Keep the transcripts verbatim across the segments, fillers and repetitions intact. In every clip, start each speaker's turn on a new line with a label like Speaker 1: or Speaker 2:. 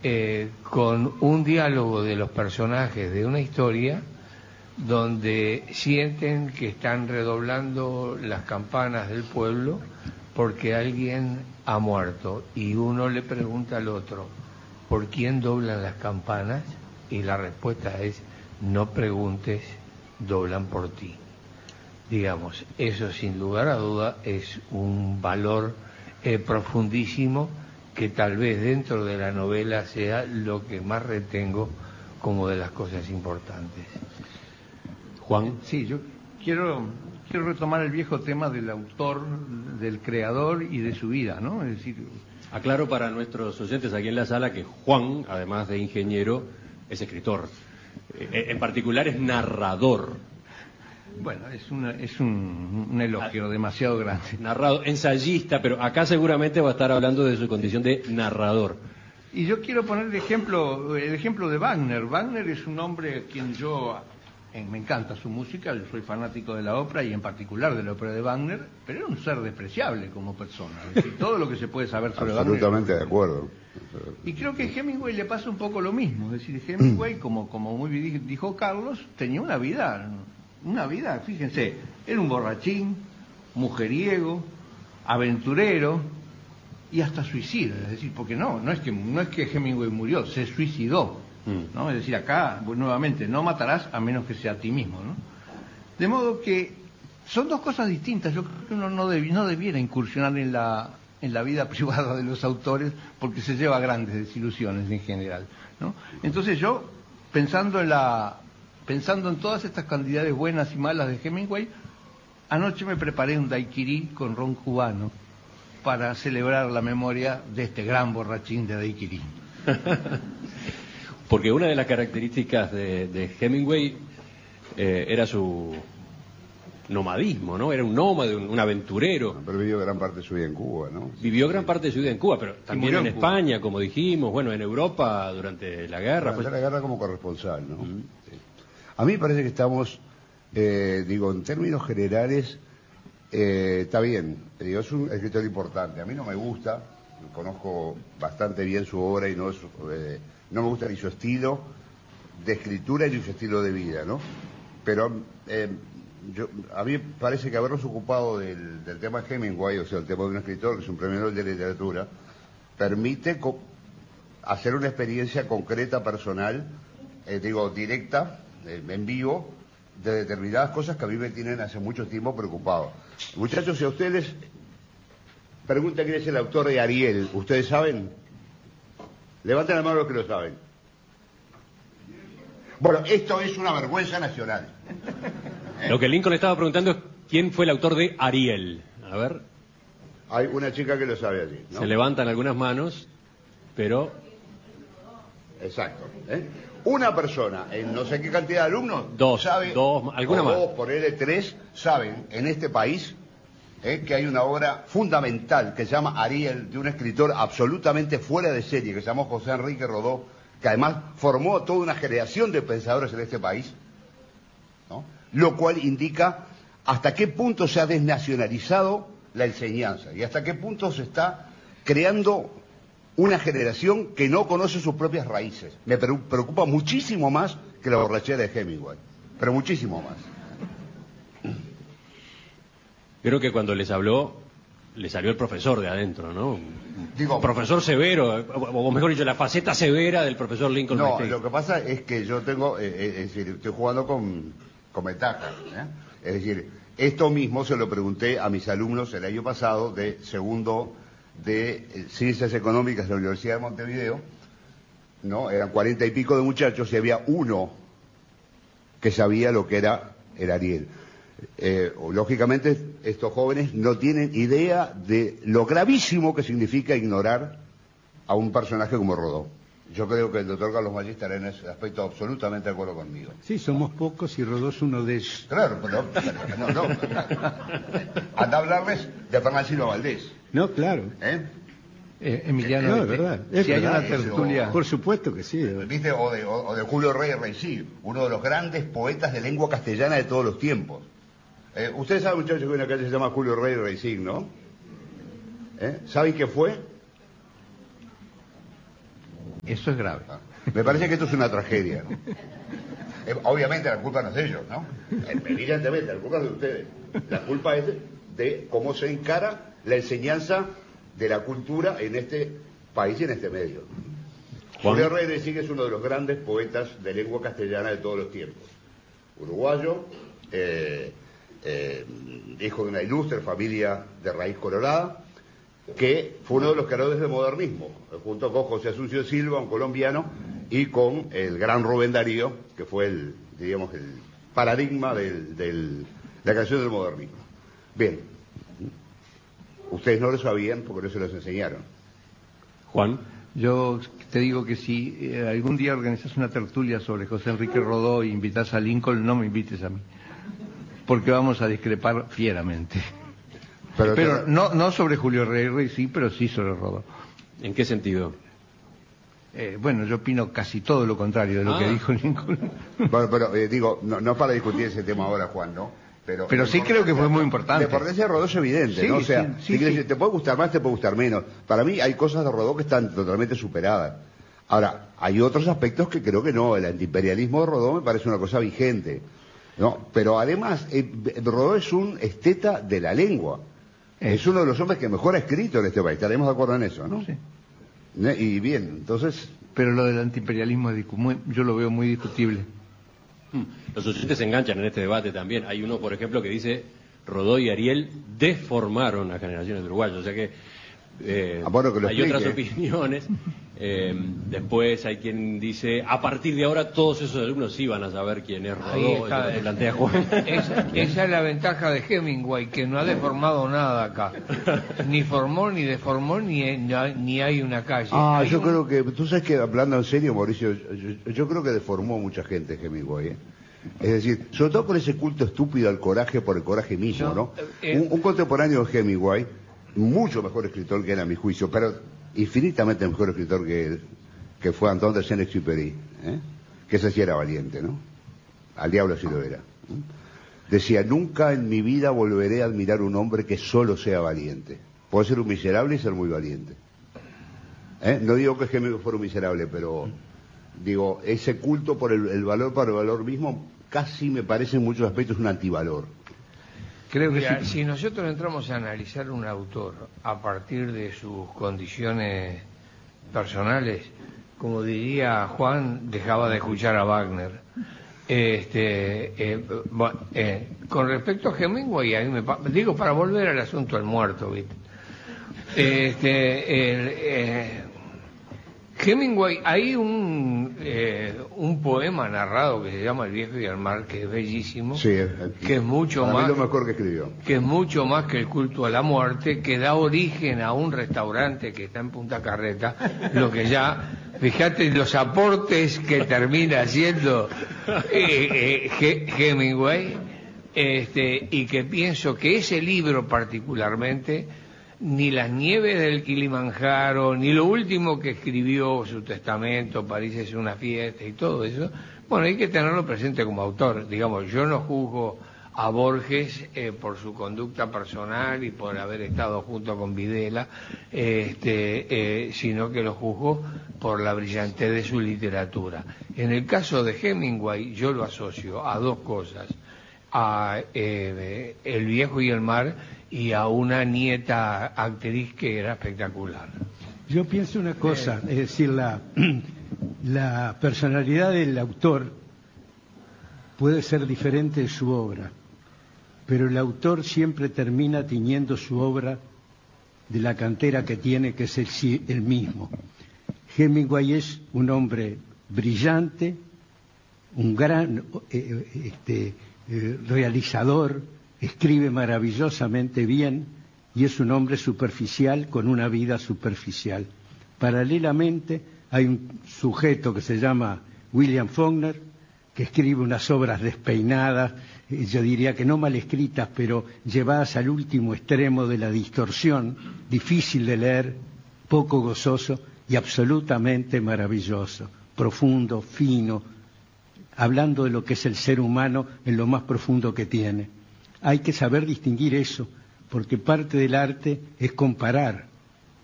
Speaker 1: eh, con un diálogo de los personajes de una historia donde sienten que están redoblando las campanas del pueblo porque alguien ha muerto y uno le pregunta al otro, ¿por quién doblan las campanas? Y la respuesta es, no preguntes, doblan por ti. Digamos, eso sin lugar a duda es un valor eh, profundísimo que tal vez dentro de la novela sea lo que más retengo como de las cosas importantes.
Speaker 2: Juan.
Speaker 3: Sí, yo quiero quiero retomar el viejo tema del autor, del creador y de su vida, ¿no? Es decir,
Speaker 2: aclaro para nuestros oyentes aquí en la sala que Juan, además de ingeniero, es escritor. Eh, en particular es narrador.
Speaker 3: Bueno, es, una, es un, un elogio demasiado grande.
Speaker 2: Narrador, ensayista, pero acá seguramente va a estar hablando de su condición de narrador.
Speaker 3: Y yo quiero poner el ejemplo, el ejemplo de Wagner. Wagner es un hombre a quien yo... Eh, me encanta su música, yo soy fanático de la ópera y en particular de la ópera de Wagner, pero era un ser despreciable como persona. Es decir, todo lo que se puede saber sobre Wagner.
Speaker 4: Absolutamente de acuerdo.
Speaker 3: Y creo que a Hemingway le pasa un poco lo mismo. Es decir, Hemingway, como, como muy bien dijo Carlos, tenía una vida, una vida, fíjense, era un borrachín, mujeriego, aventurero y hasta suicida. Es decir, porque no, no es que, no es que Hemingway murió, se suicidó. ¿No? Es decir, acá, pues, nuevamente, no matarás a menos que sea a ti mismo, ¿no? De modo que son dos cosas distintas. Yo creo que uno no, debi- no debiera incursionar en la, en la vida privada de los autores porque se lleva grandes desilusiones en general, ¿no? Entonces yo, pensando en la, pensando en todas estas cantidades buenas y malas de Hemingway, anoche me preparé un daiquiri con ron cubano para celebrar la memoria de este gran borrachín de daiquiri.
Speaker 2: Porque una de las características de, de Hemingway eh, era su nomadismo, ¿no? Era un nómade, un, un aventurero.
Speaker 4: Pero vivió gran parte de su vida en Cuba, ¿no?
Speaker 2: Vivió gran parte de su vida en Cuba, pero también en, en España, como dijimos, bueno, en Europa durante la guerra.
Speaker 4: Durante pues... la guerra como corresponsal, ¿no? Uh-huh. Sí. A mí me parece que estamos, eh, digo, en términos generales, eh, está bien, digo, es un escritor importante. A mí no me gusta, conozco bastante bien su obra y no es... Eh, no me gusta ni su estilo de escritura ni su estilo de vida, ¿no? Pero eh, yo, a mí me parece que habernos ocupado del, del tema de Hemingway, o sea, el tema de un escritor que es un premio Nobel de literatura, permite hacer una experiencia concreta, personal, eh, digo, directa, eh, en vivo, de determinadas cosas que a mí me tienen hace mucho tiempo preocupado. Muchachos, si a ustedes preguntan quién es el autor de Ariel, ¿ustedes saben? Levanten la mano los que lo saben. Bueno, esto es una vergüenza nacional.
Speaker 2: Lo que Lincoln estaba preguntando es quién fue el autor de Ariel. A ver.
Speaker 4: Hay una chica que lo sabe allí, ¿no?
Speaker 2: Se levantan algunas manos, pero...
Speaker 4: Exacto. ¿eh? Una persona, en no sé qué cantidad de alumnos,
Speaker 2: dos,
Speaker 4: sabe,
Speaker 2: dos, alguna más.
Speaker 4: Dos, por L tres, saben en este país eh, que hay una obra fundamental que se llama Ariel, de un escritor absolutamente fuera de serie, que se llamó José Enrique Rodó, que además formó toda una generación de pensadores en este país, ¿no? Lo cual indica hasta qué punto se ha desnacionalizado la enseñanza y hasta qué punto se está creando una generación que no conoce sus propias raíces. Me preocupa muchísimo más que la borrachera de Hemingway, pero muchísimo más.
Speaker 2: Creo que cuando les habló, le salió el profesor de adentro, ¿no?
Speaker 4: Digo,
Speaker 2: profesor severo, o mejor dicho, la faceta severa del profesor Lincoln.
Speaker 4: No,
Speaker 2: McKay.
Speaker 4: Lo que pasa es que yo tengo, eh, eh, es decir, estoy jugando con, con ventaja, ¿eh? Es decir, esto mismo se lo pregunté a mis alumnos el año pasado de segundo de eh, Ciencias Económicas de la Universidad de Montevideo, ¿no? Eran cuarenta y pico de muchachos y había uno que sabía lo que era el Ariel. Eh, lógicamente estos jóvenes no tienen idea de lo gravísimo que significa ignorar a un personaje como Rodó. Yo creo que el doctor Carlos Maggi estará en ese aspecto absolutamente de acuerdo conmigo.
Speaker 5: Sí, somos pocos y Rodó es uno de ellos.
Speaker 4: Claro, pero no, no, no. Anda a hablarles de Fernán Silva Valdés.
Speaker 5: No, claro.
Speaker 4: ¿Eh?
Speaker 3: Eh, Emiliano,
Speaker 5: no, es verdad. Es
Speaker 3: si
Speaker 5: verdad,
Speaker 3: hay una tertulia...
Speaker 5: Por supuesto que sí.
Speaker 4: ¿Viste? O de, o, o de Julio Rey Reisig, uno de los grandes poetas de lengua castellana de todos los tiempos. Eh, ustedes saben, muchachos, que hay una calle que se llama Julio Rey Reisig, ¿no? ¿Eh? ¿Saben qué fue?
Speaker 3: Eso es grave.
Speaker 4: Ah, me parece que esto es una tragedia, ¿no? Eh, obviamente la culpa no es de ellos, ¿no? Eh, Evidentemente, la culpa es de ustedes. La culpa es de, de cómo se encara la enseñanza de la cultura en este país y en este medio.
Speaker 2: Juan.
Speaker 4: Julio Herrera sí que es uno de los grandes poetas de lengua castellana de todos los tiempos. Uruguayo, eh, eh, hijo de una ilustre familia de raíz colorada, que fue uno de los creadores del modernismo, junto con José Asuncio Silva, un colombiano, y con el gran Rubén Darío, que fue el, diríamos, el paradigma del, del, de la creación del modernismo. Bien, ustedes no lo sabían porque no se los enseñaron.
Speaker 2: Juan.
Speaker 3: Yo te digo que si eh, algún día organizas una tertulia sobre José Enrique Rodó e invitas a Lincoln, no me invites a mí, porque vamos a discrepar fieramente.
Speaker 4: Pero,
Speaker 3: Pero no, no sobre Julio Herrera, sí, pero sí sobre Rodó.
Speaker 2: ¿En qué sentido?
Speaker 3: Eh, bueno, yo opino casi todo lo contrario de lo
Speaker 2: Ah.
Speaker 3: que dijo Lincoln.
Speaker 4: Bueno, pero eh, digo, no, no para discutir ese tema ahora, Juan, ¿no? Pero,
Speaker 3: Pero sí creo que fue muy importante.
Speaker 4: La importancia de Rodó es evidente,
Speaker 3: Sí,
Speaker 4: ¿no? O sea,
Speaker 3: sí, sí,
Speaker 4: te, quiero
Speaker 3: sí.
Speaker 4: decir, te puede gustar más, te puede gustar menos. Para mí hay cosas de Rodó que están totalmente superadas. Ahora, hay otros aspectos que creo que no. El antiimperialismo de Rodó me parece una cosa vigente, ¿no? Pero además, eh, Rodó es un esteta de la lengua. Es uno de los hombres que mejor ha escrito en este país. Estaremos de acuerdo en eso, ¿no?
Speaker 3: Sí.
Speaker 4: ¿Eh? Y bien, entonces...
Speaker 3: Pero lo del antiimperialismo es discu- muy- yo lo veo muy discutible.
Speaker 2: Los oyentes se enganchan en este debate también. Hay uno, por ejemplo, que dice Rodó y Ariel deformaron a generaciones de uruguayos. O sea que, eh,
Speaker 4: Ah, bueno, que lo
Speaker 2: hay
Speaker 4: explique.
Speaker 2: otras opiniones. Eh, después hay quien dice, a partir de ahora todos esos alumnos sí van a saber quién es
Speaker 1: Ahí
Speaker 2: Rodó.
Speaker 1: está.
Speaker 2: Eso que plantea Juan.
Speaker 1: Esa, esa es la ventaja de Hemingway, que no ha deformado nada acá. Ni formó, ni deformó, ni, ni hay una calle.
Speaker 4: Ah,
Speaker 1: Hay
Speaker 4: yo
Speaker 1: un-
Speaker 4: creo que, tú sabes que hablando en serio, Mauricio, yo, yo creo que deformó mucha gente Hemingway, ¿eh? Es decir, sobre todo por ese culto estúpido al coraje por el coraje mismo,
Speaker 1: Yo,
Speaker 4: ¿no?
Speaker 1: eh,
Speaker 4: un, un contemporáneo de Hemingway, mucho mejor escritor que él a mi juicio, pero infinitamente mejor escritor que él, que fue Antoine de Saint-Exupéry, ¿eh? Que ese sí era valiente, ¿no? Al diablo sí lo era. ¿eh? Decía, nunca en mi vida volveré a admirar un hombre que solo sea valiente. Puede ser un miserable y ser muy valiente. ¿Eh? No digo que Hemingway fuera un miserable, pero digo, ese culto por el, el valor para el valor mismo casi me parece en muchos aspectos un antivalor.
Speaker 3: Creo que
Speaker 1: Mira,
Speaker 3: sí.
Speaker 1: si nosotros entramos a analizar un autor a partir de sus condiciones personales, como diría Juan, dejaba de escuchar a Wagner. Este, eh, bueno, eh, con respecto a Hemingway, a mí me pa- digo para volver al asunto del muerto, ¿viste? Este, el, eh, Hemingway, hay un, eh, un poema narrado que se llama El viejo y el mar, que es bellísimo,
Speaker 4: Sí, eh,
Speaker 1: que es mucho
Speaker 4: para mí
Speaker 1: más
Speaker 4: lo mejor que escribió.
Speaker 1: que es mucho más que el culto a la muerte, que da origen a un restaurante que está en Punta Carreta, lo que ya, fíjate los aportes que termina haciendo eh, eh, Hemingway, este, y que pienso que ese libro particularmente, ni las nieves del Kilimanjaro, ni lo último que escribió, su testamento, París es una fiesta y todo eso, bueno, hay que tenerlo presente como autor. Digamos, yo no juzgo a Borges eh, por su conducta personal y por haber estado junto con Videla, este, eh, sino que lo juzgo por la brillantez de su literatura. En el caso de Hemingway, yo lo asocio a dos cosas: a eh, El viejo y el mar, y a una nieta actriz que era espectacular.
Speaker 5: Yo pienso una cosa, es decir, la, la personalidad del autor puede ser diferente de su obra, pero el autor siempre termina tiñendo su obra de la cantera que tiene, que es el, sí- el mismo. Hemingway es un hombre brillante, un gran eh, este, eh, realizador, escribe maravillosamente bien y es un hombre superficial con una vida superficial. Paralelamente hay un sujeto que se llama William Faulkner, que escribe unas obras despeinadas, eh, yo diría que no mal escritas, pero llevadas al último extremo de la distorsión, difícil de leer, poco gozoso y absolutamente maravilloso, profundo, fino, hablando de lo que es el ser humano en lo más profundo que tiene. Hay que saber distinguir eso, porque parte del arte es comparar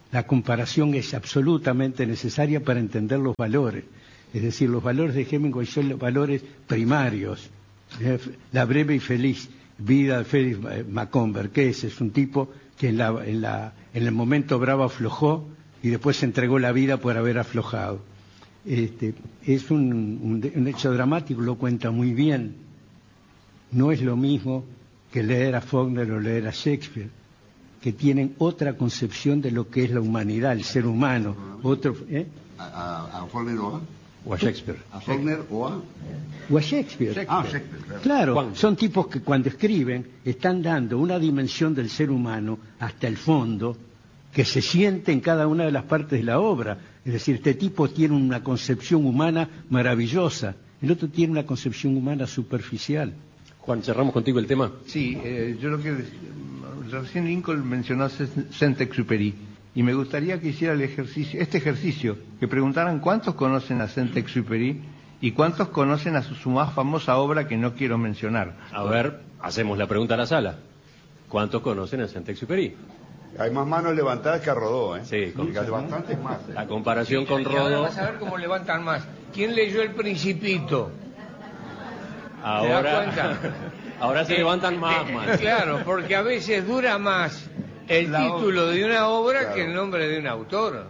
Speaker 5: la comparación es absolutamente necesaria para entender los valores. Es decir, los valores de Hemingway son los valores primarios. La breve y feliz vida de Félix Macomber, que es, es un tipo que en, la, en, la, en el momento bravo aflojó y después se entregó la vida por haber aflojado. Este, es un, un, un hecho dramático, lo cuenta muy bien. No es lo mismo que leer a Faulkner o leer a Shakespeare, que tienen otra concepción de lo que es la humanidad, el ser humano. Otro, ¿eh?
Speaker 4: ¿A, a, a Faulkner o a?
Speaker 2: O a Shakespeare.
Speaker 4: ¿A Faulkner o a?
Speaker 5: O a Shakespeare.
Speaker 4: Shakespeare. Ah, Shakespeare, claro.
Speaker 5: Claro,
Speaker 2: Juan.
Speaker 5: son tipos que cuando escriben están dando una dimensión del ser humano hasta el fondo que se siente en cada una de las partes de la obra. Es decir, este tipo tiene una concepción humana maravillosa, el otro tiene una concepción humana superficial.
Speaker 2: Juan, cerramos contigo el tema.
Speaker 3: Sí, eh, yo lo que recién Lincoln mencionó a Saint-Exupéry y me gustaría que hiciera el ejercicio, este ejercicio, que preguntaran cuántos conocen a Saint-Exupéry y cuántos conocen a su, su más famosa obra que no quiero mencionar.
Speaker 2: A ver, hacemos la pregunta a la sala. ¿Cuántos conocen a Saint-Exupéry?
Speaker 4: Hay más manos levantadas que a Rodó, ¿eh?
Speaker 2: Sí, con-
Speaker 4: bastantes más. ¿eh?
Speaker 2: La comparación con
Speaker 1: Y ahora
Speaker 2: Rodó.
Speaker 1: vas a ver cómo levantan más. ¿Quién leyó El Principito? ¿Te das
Speaker 2: Ahora,
Speaker 1: cuenta?
Speaker 2: ahora se
Speaker 1: Eh,
Speaker 2: levantan más,
Speaker 1: eh,
Speaker 2: más.
Speaker 1: Claro, porque a veces dura más el
Speaker 3: La
Speaker 1: título de una obra
Speaker 4: Claro.
Speaker 1: que el nombre de un autor.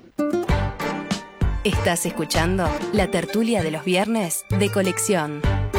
Speaker 6: Estás escuchando la tertulia de los viernes de Colección.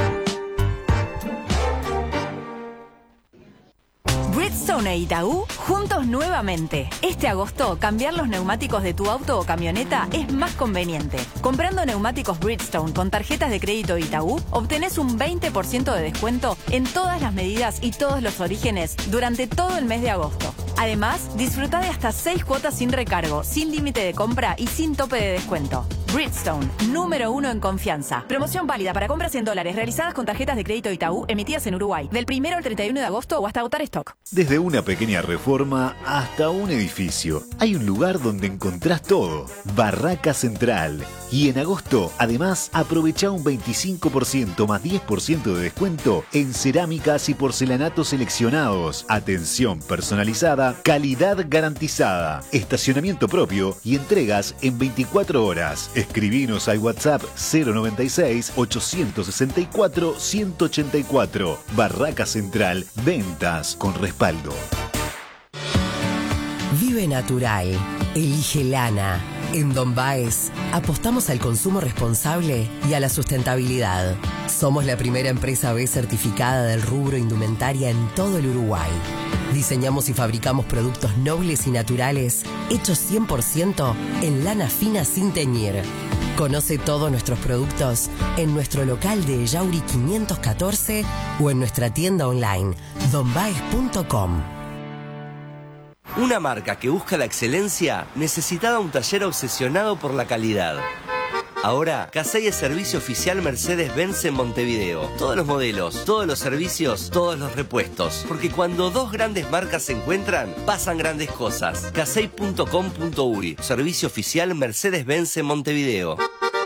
Speaker 7: Bridgestone e Itaú juntos nuevamente. Este agosto, cambiar los neumáticos de tu auto o camioneta es más conveniente. Comprando neumáticos Bridgestone con tarjetas de crédito Itaú, obtenés un veinte por ciento de descuento en todas las medidas y todos los orígenes durante todo el mes de agosto. Además, disfruta de hasta seis cuotas sin recargo, sin límite de compra y sin tope de descuento. Bridgestone, número uno en confianza. Promoción válida para compras en dólares realizadas con tarjetas de crédito Itaú emitidas en Uruguay, del primero al treinta y uno de agosto o hasta agotar stock.
Speaker 8: Desde una pequeña reforma hasta un edificio, hay un lugar donde encontrás todo. Barraca Central. Y en agosto, además, aprovecha un veinticinco por ciento más diez por ciento de descuento en cerámicas y porcelanatos seleccionados. Atención personalizada, calidad garantizada, estacionamiento propio y entregas en veinticuatro horas. Escribinos al WhatsApp cero noventa y seis, ochocientos sesenta y cuatro, ciento ochenta y cuatro. Barraca Central, ventas con respaldo.
Speaker 9: Vive natural, elige lana. En Don Baez apostamos al consumo responsable y a la sustentabilidad. Somos la primera empresa B certificada del rubro indumentaria en todo el Uruguay. Diseñamos y fabricamos productos nobles y naturales hechos cien por ciento en lana fina sin teñir. Conoce todos nuestros productos en nuestro local de Yauri quinientos catorce o en nuestra tienda online don baez punto com.
Speaker 10: Una marca que busca la excelencia necesitaba un taller obsesionado por la calidad. Ahora, Casey es servicio oficial Mercedes-Benz en Montevideo. Todos los modelos, todos los servicios, todos los repuestos. Porque cuando dos grandes marcas se encuentran, pasan grandes cosas. casey punto com punto uy, servicio oficial Mercedes-Benz en Montevideo.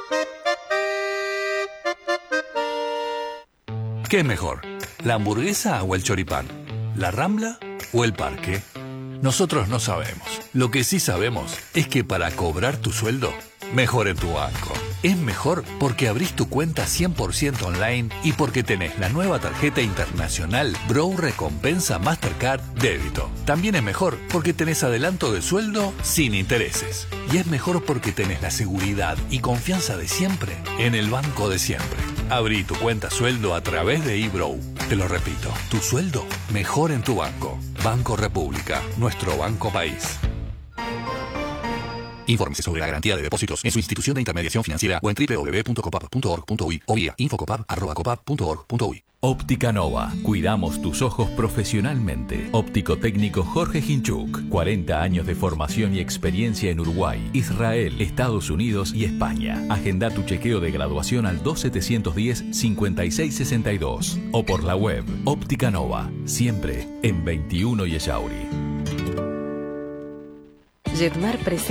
Speaker 11: ¿Qué es mejor? ¿La hamburguesa o el choripán? ¿La Rambla o el parque? Nosotros no sabemos. Lo que sí sabemos es que para cobrar tu sueldo, mejor en tu banco. Es mejor porque abrís tu cuenta cien por ciento online y porque tenés la nueva tarjeta internacional Bro Recompensa Mastercard Débito. También es mejor porque tenés adelanto de sueldo sin intereses. Y es mejor porque tenés la seguridad y confianza de siempre en el banco de siempre. Abrí tu cuenta sueldo a través de eBrow. Te lo repito, tu sueldo mejor en tu banco. Banco República, nuestro banco país. Infórmese sobre la garantía de depósitos en su institución de intermediación financiera o en doble u doble u doble u punto copap punto org punto uy o vía infocopap arroba copap punto org punto uy.
Speaker 12: Óptica Nova. Cuidamos tus ojos profesionalmente. Óptico técnico Jorge Hinchuk. cuarenta años de formación y experiencia en Uruguay, Israel, Estados Unidos y España. Agenda tu chequeo de graduación al dos setecientos diez, cincuenta y seis sesenta y dos o por la web Óptica Nova. Siempre en veintiuno y Echauri.
Speaker 6: Jetmar presenta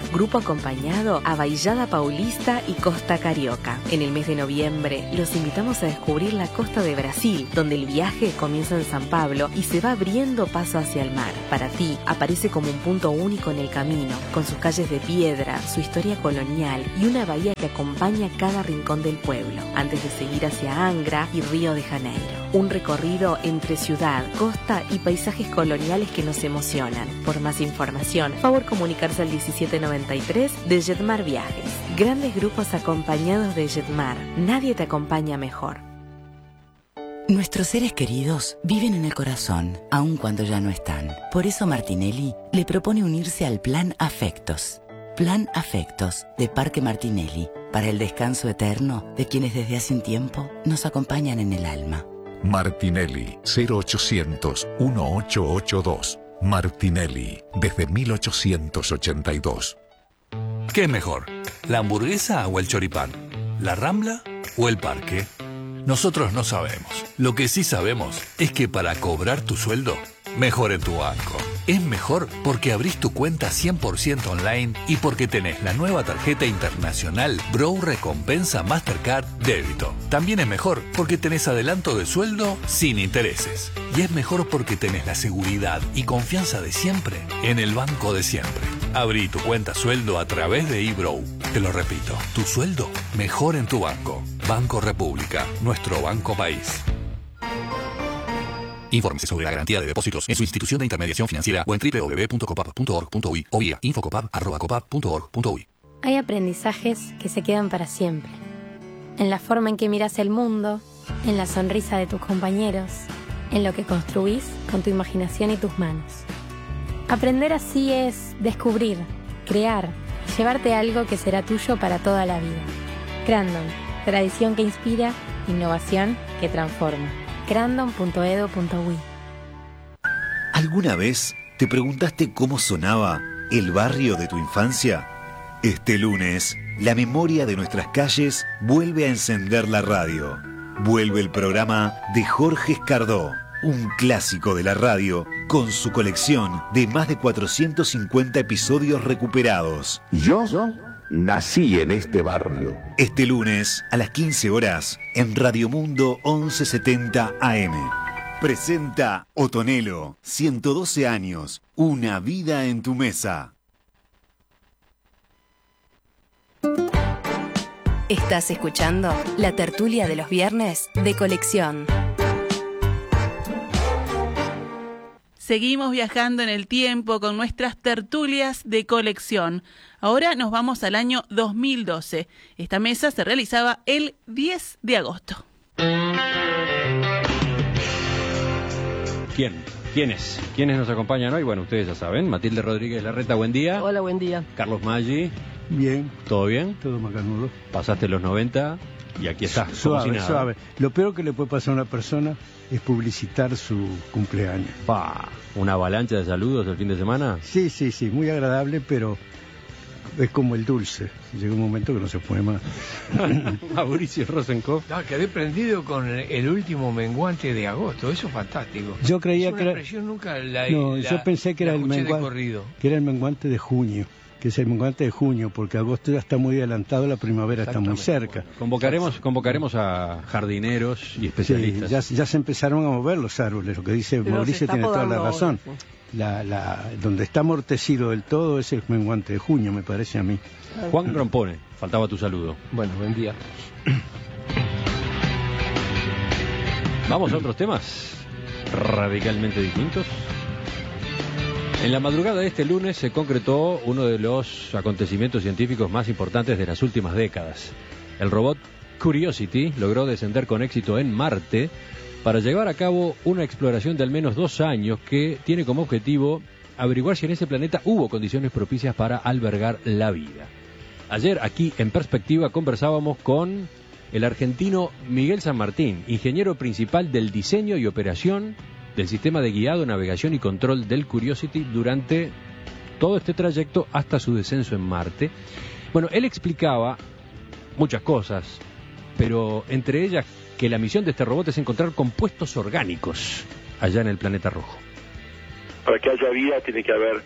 Speaker 6: Grupo acompañado a Baixada Paulista y Costa Carioca. En el mes de noviembre los invitamos a descubrir la costa de Brasil, donde el viaje comienza en San Pablo y se va abriendo paso hacia el mar. Para ti, aparece como un punto único en el camino, con sus calles de piedra, su historia colonial y una bahía que acompaña cada rincón del pueblo, antes de seguir hacia Angra y Río de Janeiro. Un recorrido entre ciudad, costa y paisajes coloniales que nos emocionan. Por más información, favor comunicarse al diecisiete noventa y tres de Jetmar Viajes. Grandes grupos acompañados de Jetmar. Nadie te acompaña mejor.
Speaker 13: Nuestros seres queridos viven en el corazón, aun cuando ya no están. Por eso Martinelli le propone unirse al Plan Afectos. Plan Afectos de Parque Martinelli, para el descanso eterno de quienes desde hace un tiempo nos acompañan en el alma.
Speaker 14: Martinelli, cero ochocientos, dieciocho ochenta y dos. Martinelli, desde mil ochocientos ochenta y dos.
Speaker 11: ¿Qué es mejor? ¿La hamburguesa o el choripán? ¿La Rambla o el Parque? Nosotros no sabemos. Lo que sí sabemos es que para cobrar tu sueldo, mejor en tu banco. Es mejor porque abrís tu cuenta cien por ciento online y porque tenés la nueva tarjeta internacional Brow Recompensa Mastercard Débito. También es mejor porque tenés adelanto de sueldo sin intereses. Y es mejor porque tenés la seguridad y confianza de siempre en el banco de siempre. Abrí tu cuenta sueldo a través de eBrow. Te lo repito, tu sueldo mejor en tu banco. Banco República, nuestro banco país. Infórmese sobre la garantía de depósitos en su institución de intermediación financiera o en doble u doble u doble u punto copap punto org punto uy o vía infocopap arroba copap punto org punto uy.
Speaker 15: Hay aprendizajes que se quedan para siempre. En la forma en que miras el mundo, en la sonrisa de tus compañeros, en lo que construís con tu imaginación y tus manos. Aprender así es descubrir, crear, llevarte algo que será tuyo para toda la vida. Crandon, tradición que inspira, innovación que transforma. crandon punto edu punto uy.
Speaker 8: ¿Alguna vez te preguntaste cómo sonaba el barrio de tu infancia? Este lunes, la memoria de nuestras calles vuelve a encender la radio. Vuelve el programa de Jorge Escardó, un clásico de la radio con su colección de más de cuatrocientos cincuenta episodios recuperados.
Speaker 16: Yo nací en este barrio.
Speaker 8: Este lunes a las quince horas en Radio Mundo once setenta A M. Presenta Otonelo, ciento doce años, una vida en tu mesa.
Speaker 6: Estás escuchando la tertulia de los viernes de Colección.
Speaker 17: Seguimos viajando en el tiempo con nuestras tertulias de Colección. Ahora nos vamos al año dos mil doce. Esta mesa se realizaba el diez de agosto.
Speaker 2: ¿Quién? ¿Quiénes? ¿Quiénes nos acompañan hoy? Bueno, ustedes ya saben. Matilde Rodríguez Larreta, buen día.
Speaker 18: Hola, buen día.
Speaker 2: Carlos Maggi.
Speaker 5: Bien.
Speaker 2: ¿Todo bien?
Speaker 5: Todo macanudo.
Speaker 2: Pasaste los noventa y aquí estás.
Speaker 5: Suave,
Speaker 2: como si nada.
Speaker 5: suave. Lo peor que le puede pasar a una persona es publicitar su cumpleaños.
Speaker 2: Pa, ¿una avalancha de saludos el fin de semana?
Speaker 5: Sí, sí, sí, muy agradable, pero es como el dulce. Llega un momento que no se puede más.
Speaker 2: Mauricio Rosenkopf.
Speaker 1: No, quedé prendido con el último menguante de agosto, eso es fantástico.
Speaker 5: Yo creía
Speaker 1: es una
Speaker 5: que era...
Speaker 1: expresión nunca la,
Speaker 5: No,
Speaker 1: la,
Speaker 5: yo pensé que era el
Speaker 1: menguante,
Speaker 5: que era el menguante de junio. Que es el menguante de junio, porque agosto ya está muy adelantado, la primavera está muy cerca.
Speaker 2: Bueno, convocaremos, convocaremos a jardineros y especialistas.
Speaker 5: Sí, ya, ya se empezaron a mover los árboles, lo que dice
Speaker 18: Pero
Speaker 5: Mauricio tiene toda la razón.
Speaker 18: Ahora, sí.
Speaker 5: La, la, donde está amortecido del todo es el menguante de junio, me parece a mí.
Speaker 2: Juan Grompone, faltaba tu saludo.
Speaker 19: Bueno, buen día.
Speaker 2: Vamos a otros temas radicalmente distintos. En la madrugada de este lunes se concretó uno de los acontecimientos científicos más importantes de las últimas décadas. El robot Curiosity logró descender con éxito en Marte para llevar a cabo una exploración de al menos dos años que tiene como objetivo averiguar si en ese planeta hubo condiciones propicias para albergar la vida. Ayer aquí en Perspectiva conversábamos con el argentino Miguel San Martín, ingeniero principal del diseño y operación del sistema de guiado, navegación y control del Curiosity durante todo este trayecto hasta su descenso en Marte. Bueno, él explicaba muchas cosas, pero entre ellas que la misión de este robot es encontrar compuestos orgánicos allá en el planeta rojo.
Speaker 20: Para que haya vida tiene que haber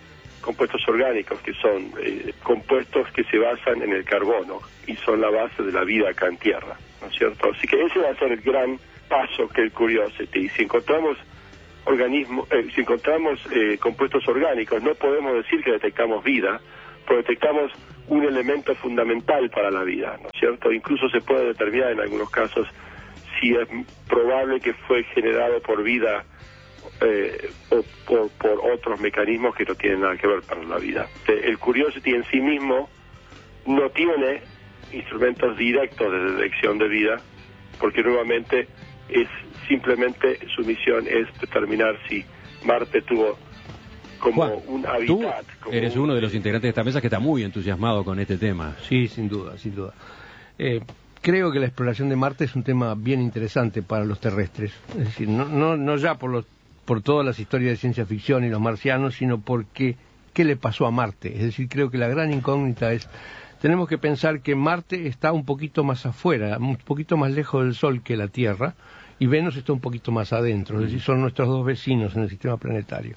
Speaker 18: compuestos orgánicos, que son eh, compuestos que se basan en el carbono y son la base de la vida acá en Tierra, ¿no es cierto? Así que ese va a ser el gran paso que el Curiosity. Si encontramos organismos, eh, si encontramos eh, compuestos orgánicos, no podemos decir que detectamos vida, pero detectamos un elemento fundamental para la vida, ¿no es cierto? Incluso se puede determinar en algunos casos si es probable que fue generado por vida eh, o por, por otros mecanismos que no tienen nada que ver para la vida. El Curiosity en sí mismo no tiene instrumentos directos de detección de vida, porque nuevamente es simplemente su misión es determinar si Marte tuvo como
Speaker 2: Juan,
Speaker 18: un hábitat.
Speaker 2: Tú
Speaker 18: como
Speaker 2: eres
Speaker 18: un...
Speaker 2: uno de los integrantes de esta mesa que está muy entusiasmado con este tema.
Speaker 19: Sí, sin duda, sin duda. Eh, creo que la exploración de Marte es un tema bien interesante para los terrestres. Es decir, no, no, no ya por, los, por todas las historias de ciencia ficción y los marcianos, sino porque qué le pasó a Marte. Es decir, creo que la gran incógnita es, tenemos que pensar que Marte está un poquito más afuera, un poquito más lejos del Sol que la Tierra, y Venus está un poquito más adentro, es decir, son nuestros dos vecinos en el sistema planetario.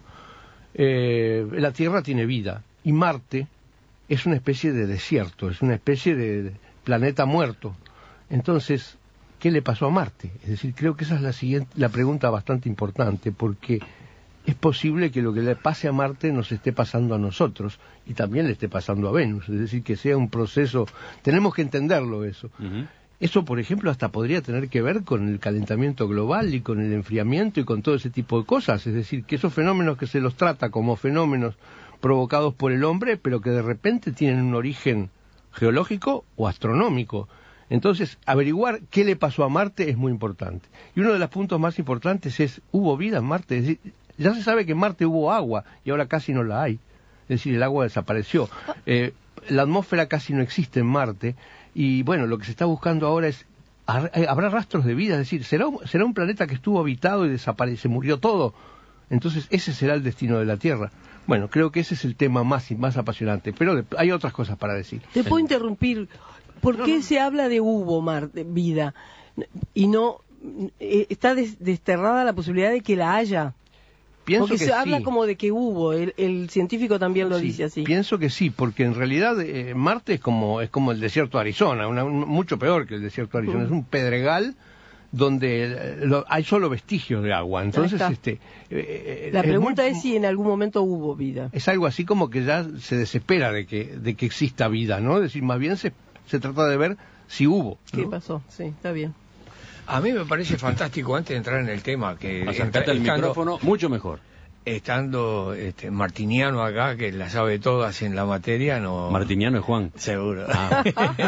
Speaker 19: Eh, la Tierra tiene vida y Marte es una especie de desierto, es una especie de planeta muerto. Entonces, ¿qué le pasó a Marte? Es decir, creo que esa es la siguiente, la pregunta bastante importante, porque es posible que lo que le pase a Marte nos esté pasando a nosotros y también le esté pasando a Venus, es decir, que sea un proceso, tenemos que entenderlo eso. Uh-huh. Eso, por ejemplo, hasta podría tener que ver con el calentamiento global y con el enfriamiento y con todo ese tipo de cosas. Es decir, que esos fenómenos que se los trata como fenómenos provocados por el hombre, pero que de repente tienen un origen geológico o astronómico. Entonces, averiguar qué le pasó a Marte es muy importante. Y uno de los puntos más importantes es, ¿hubo vida en Marte? Es decir, ya se sabe que en Marte hubo agua y ahora casi no la hay. Es decir, el agua desapareció. Eh, la atmósfera casi no existe en Marte. Y bueno, lo que se está buscando ahora es, ¿habrá rastros de vida? Es decir, ¿será un, será un planeta que estuvo habitado y desaparece, murió todo? Entonces ese será el destino de la Tierra. Bueno, creo que ese es el tema más, más apasionante, pero de, hay otras cosas para decir.
Speaker 20: ¿Te puedo interrumpir? ¿Por qué se habla de hubo mar, de vida y no eh, está des, desterrada la posibilidad de que la haya?
Speaker 19: Pienso
Speaker 20: porque
Speaker 19: que
Speaker 20: se
Speaker 19: sí.
Speaker 20: habla como de que hubo, el, el científico también lo
Speaker 19: sí,
Speaker 20: dice así.
Speaker 19: Pienso que sí, porque en realidad eh, Marte es como es como el desierto de Arizona, una, un, mucho peor que el desierto de Arizona, uh. es un pedregal donde eh, lo, hay solo vestigios de agua. Entonces, este eh,
Speaker 20: la
Speaker 19: es
Speaker 20: pregunta
Speaker 19: muy,
Speaker 20: es si en algún momento hubo vida.
Speaker 19: Es algo así como que ya se desespera de que de que exista vida, ¿no? Es decir, más bien se se trata de ver si hubo, ¿no?
Speaker 20: ¿Qué pasó? Sí, está bien.
Speaker 1: A mí me parece fantástico, antes de entrar en el tema, que
Speaker 2: acercate al micrófono mucho mejor.
Speaker 1: Estando este, Martiniano acá, que la sabe todas en la materia, no...
Speaker 2: Martiniano es Juan.
Speaker 1: Seguro. Ah.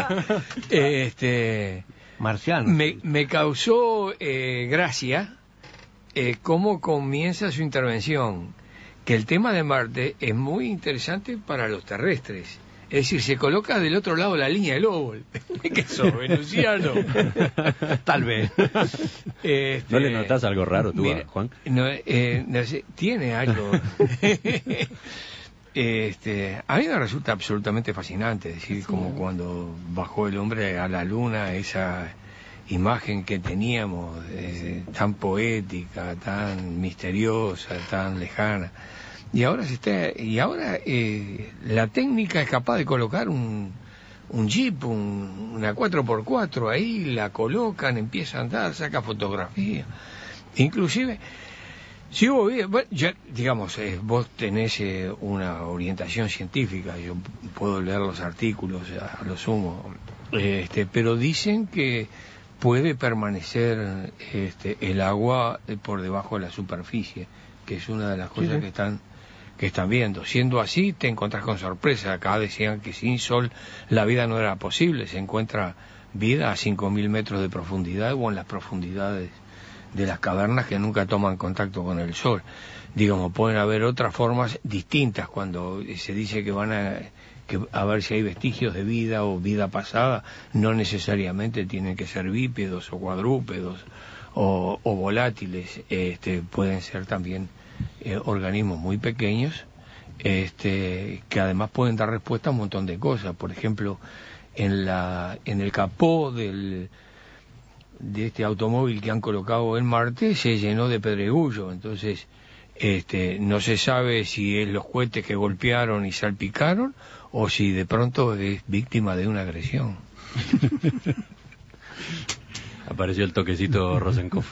Speaker 1: este,
Speaker 19: Marciano.
Speaker 1: Me, me causó eh, gracia eh, cómo comienza su intervención, que el tema de Marte es muy interesante para los terrestres. Es decir, se coloca del otro lado la línea del óvalo. ¿Qué sos, venusiano?
Speaker 19: Tal vez.
Speaker 2: Este, ¿No le notas algo raro tú,
Speaker 1: mira,
Speaker 2: Juan?
Speaker 1: No, eh, no sé, tiene algo. este, a mí me resulta absolutamente fascinante, es decir, sí. Como cuando bajó el hombre a la luna, esa imagen que teníamos, eh, tan poética, tan misteriosa, tan lejana. Y ahora se está, y ahora eh, la técnica es capaz de colocar un, un jeep, un, una cuatro por cuatro ahí, la colocan, empieza a andar, saca fotografía. Inclusive, si hubo vida, bueno, ya, digamos, eh, vos tenés eh, una orientación científica, yo puedo leer los artículos a lo sumo, eh, este, pero dicen que puede permanecer este, el agua por debajo de la superficie, que es una de las cosas sí. que están que están viendo. Siendo así, te encontrás con sorpresa. Acá decían que sin sol la vida no era posible. Se encuentra vida a cinco mil metros de profundidad o en las profundidades de las cavernas que nunca toman contacto con el sol. Digamos, pueden haber otras formas distintas cuando se dice que van a, que a ver si hay vestigios de vida o vida pasada. No necesariamente tienen que ser bípedos o cuadrúpedos o, o volátiles. Este, pueden ser también Eh, organismos muy pequeños este, que además pueden dar respuesta a un montón de cosas. Por ejemplo, en la en el capó del de este automóvil que han colocado en Marte se llenó de pedregullo, entonces Este, no se sabe si es los cohetes que golpearon y salpicaron o si de pronto es víctima de una agresión.
Speaker 2: Apareció el toquecito Rosenkopf.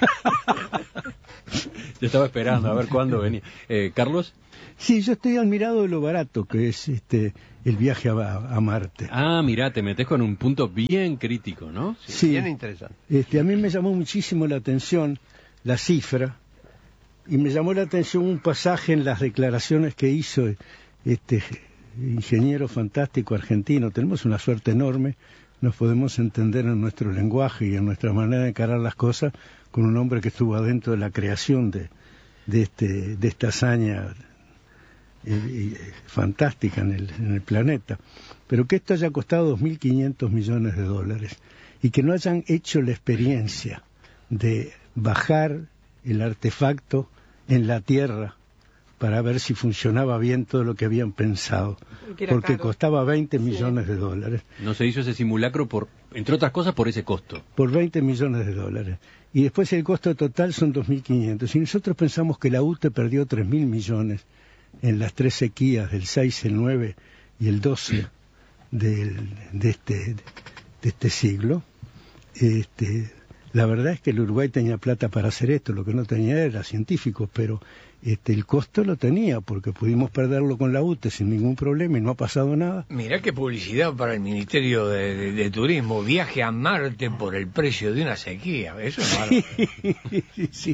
Speaker 2: Yo estaba esperando a ver cuándo venía. Eh, ¿Carlos?
Speaker 5: Sí, yo estoy admirado de lo barato que es este el viaje a, a Marte.
Speaker 2: Ah, mirá, te metes con un punto bien crítico, ¿no?
Speaker 5: Sí, sí.
Speaker 19: Bien interesante.
Speaker 5: Este, a mí me llamó muchísimo la atención la cifra, y me llamó la atención un pasaje en las declaraciones que hizo este ingeniero fantástico argentino. Tenemos una suerte enorme, nos podemos entender en nuestro lenguaje y en nuestra manera de encarar las cosas con un hombre que estuvo adentro de la creación de, de, este, de esta hazaña eh, eh, fantástica en el, en el planeta. Pero que esto haya costado dos mil quinientos millones de dólares y que no hayan hecho la experiencia de bajar el artefacto en la Tierra para ver si funcionaba bien todo lo que habían pensado, porque caro. Costaba veinte millones de dólares.
Speaker 2: No se hizo ese simulacro, por, entre otras cosas, por ese costo.
Speaker 5: Por veinte millones de dólares. Y después el costo total son dos mil quinientos. Y nosotros pensamos que la U T E perdió tres mil millones en las tres sequías del seis, el nueve y el doce del, de, este, de este siglo. Este, la verdad es que el Uruguay tenía plata para hacer esto, lo que no tenía era científicos, pero este, el costo lo tenía, porque pudimos perderlo con la U T E sin ningún problema y no ha pasado nada.
Speaker 1: Mirá qué publicidad para el Ministerio de, de, de Turismo, viaje a Marte por el precio de una sequía, eso es malo.
Speaker 5: Sí, sí.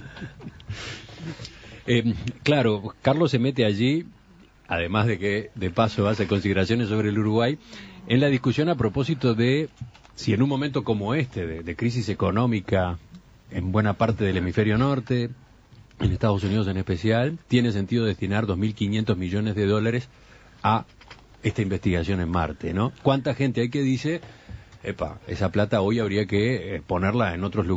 Speaker 2: Eh, claro, Carlos se mete allí, además de que de paso hace consideraciones sobre el Uruguay, en la discusión a propósito de si en un momento como este, de, de crisis económica en buena parte del hemisferio norte, en Estados Unidos en especial, tiene sentido destinar dos mil quinientos millones de dólares a esta investigación en Marte, ¿no? ¿Cuánta gente hay que dice, epa, esa plata hoy habría que ponerla en otros lugares?